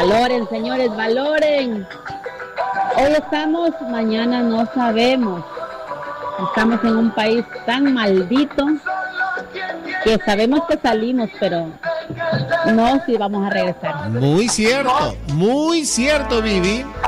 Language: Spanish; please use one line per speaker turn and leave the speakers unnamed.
Valoren, señores, valoren. Hoy estamos, mañana no sabemos. Estamos en un país tan maldito que sabemos que salimos, pero no si vamos a regresar.
Muy cierto, Vivi.